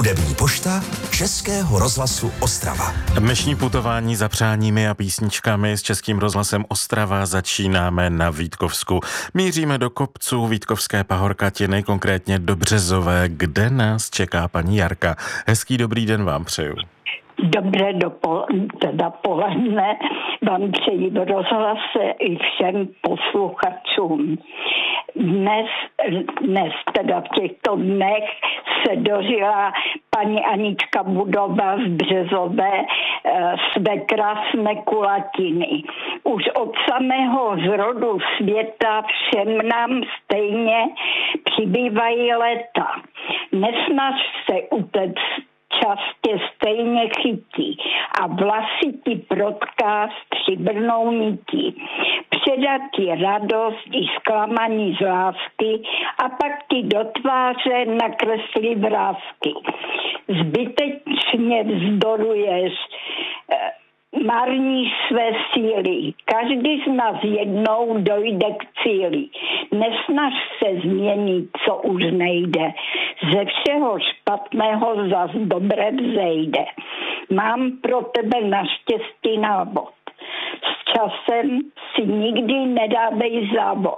Hudební pošta Českého rozhlasu Ostrava. Dnešní putování za přáními a písničkami s Českým rozhlasem Ostrava začínáme na Vítkovsku. Míříme do kopců Vítkovské pahorkatiny, konkrétně do Březové, kde nás čeká paní Jarka. Hezký dobrý den vám přeju. Dobré poledne vám přeji v rozhlase i všem posluchačům. Dnes teda v těchto dnech se dožila paní Anička Budová z Březové své krásné kulatiny. Už od samého zrodu světa všem nám stejně přibývají léta. Nesnaž se utec, čas tě stejně chytí a vlasy ti protká stříbrnou nití. Předat ti radost i zklamaní z lásky a pak ti do tváře nakreslí vrásky. Zbytečně vzdoruješ, marníš své síly. Každý z nás jednou dojde k cíli. Nesnaž se změnit, co už nejde. Ze všeho špatného zas dobré vzejde. Mám pro tebe naštěstí návod. S časem si nikdy nedávej závod.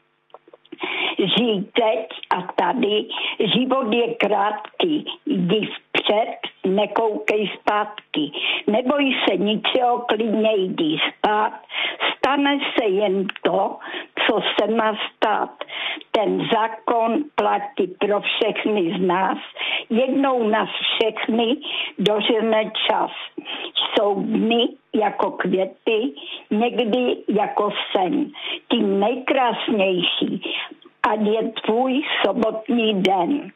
Žij teď a tady, život je krátký, jdi vpřed, nekoukej zpátky. Neboj se ničeho, klidně jdi spát, stane se jen to, co se má stát. Ten zákon platí pro všechny z nás, jednou nás všechny dožene čas. Jsou dny jako květy, někdy jako sen. Tím nejkrásnější, ať je tvůj sobotní den.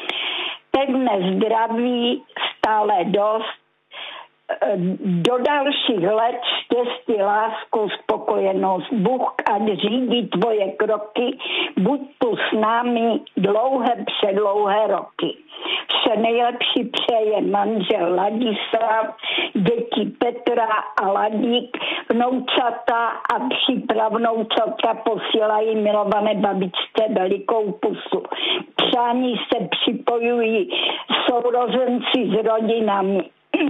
Pevné zdraví, stále dost, do dalších let štěstí, lásku, spokojenost. Bůh ať řídí tvoje kroky, buď tu s námi předlouhé roky. Vše nejlepší přeje manžel Ladislav, děti Petra a Ladík, vnoučata a přípravnoučata posílají milované babičce velikou pusu. Přání se připojují sourozenci s rodinami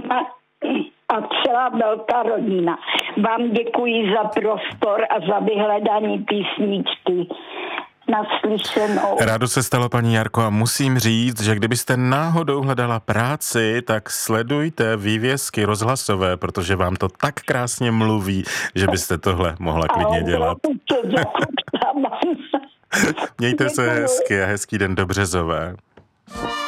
a celá velká rodina. Vám děkuji za prostor a za vyhledání písničky. Naslyšenou. Rádo se stalo, paní Jarko, a musím říct, že kdybyste náhodou hledala práci, tak sledujte vývězky rozhlasové, protože vám to tak krásně mluví, že byste tohle mohla klidně dělat. Mějte se hezky a hezký den do Březové.